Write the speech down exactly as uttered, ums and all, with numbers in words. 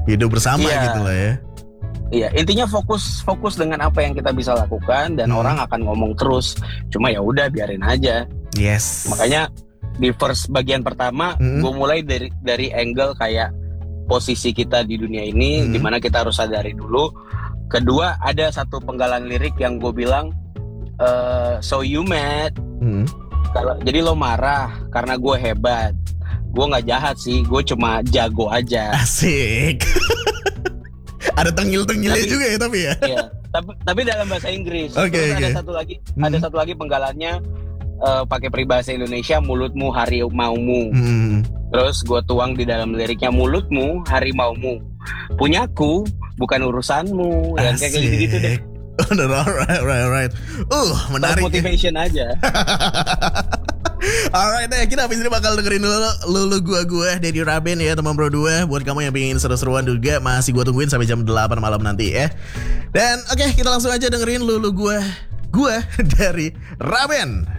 hidup bersama Iya. gitu lah ya. Iya, intinya fokus fokus dengan apa yang kita bisa lakukan dan Hmm. orang akan ngomong terus. Cuma ya udah biarin aja. Yes. Makanya di first bagian pertama Hmm. gue mulai dari dari angle kayak posisi kita di dunia ini, Hmm. dimana kita harus sadari dulu. Kedua, ada satu penggalan lirik yang gue bilang, eh, so you mad, Hmm. kalau jadi lo marah karena gue hebat. Gue nggak jahat sih, gue cuma jago aja. Asik. Ada tengil-tengilnya Tapi- juga ya tapi ya. Iya, tapi tapi dalam bahasa Inggris. Oke, Terus ada oke. satu lagi, Hmm. ada satu lagi penggalannya eh, pakai peribahasa Indonesia, mulutmu harimaumu. Hmm. Terus gue tuang di dalam liriknya, mulutmu harimaumu, punyaku bukan urusanmu. Ya kayak gitu-gitu deh. Oh, no, alright, alright, alright. Uh, menarik. Self motivation aja. Alright deh, kita habis ini bakal dengerin dulu Lulu Gua Gua dari Raben ya teman bro dua. Buat kamu yang pengen seru-seruan juga masih gua tungguin sampai jam delapan malam nanti ya. Dan oke, kita langsung aja dengerin Lulu Gua Gua dari Raben.